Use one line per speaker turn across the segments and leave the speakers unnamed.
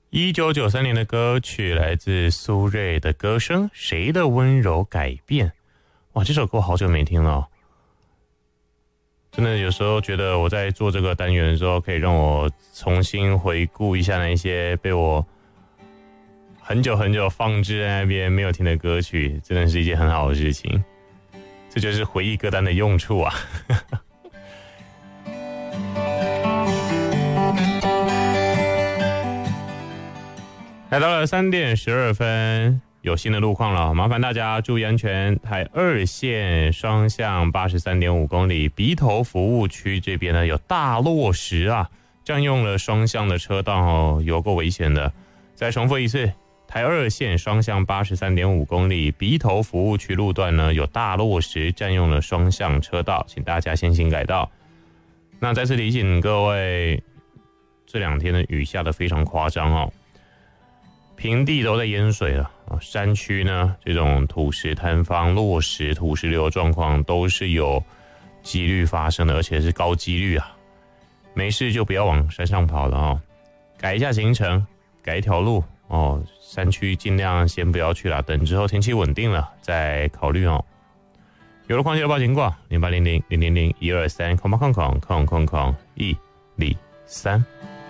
1993年的歌曲来自苏芮的歌声《谁的温柔改变》。哇，这首歌我好久没听了真的有时候觉得我在做这个单元的时候，可以让我重新回顾一下那些被我很久很久放置在那边没有听的歌曲，真的是一件很好的事情。这就是回忆歌单的用处啊。来到了3点12分，有新的路况了，麻烦大家注意安全。台2线双向83.5公里鼻头服务区这边呢有大落石啊，占用了双向的车道哦，有够危险的。再重复一次，台2线双向83.5公里鼻头服务区路段呢有大落石，占用了双向车道，请大家先行改道。那再次提醒各位，这2天的雨下得非常夸张哦。平地都在淹水了山区呢这种土石坍方、落石、土石流的状况都是有几率发生的，而且是高几率啊。没事就不要往山上跑了哦，改一下行程，改一条路哦。山区尽量先不要去了，等之后天气稳定了再考虑哦。有了况且的报警挂0800-000-123空空空空空空123。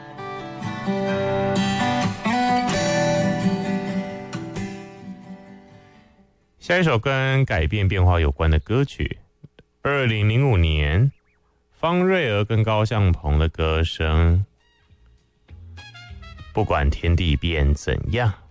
下一首跟改变变化有关的歌曲，2005年方芮儿跟高向鹏的歌声，不管天地变怎样。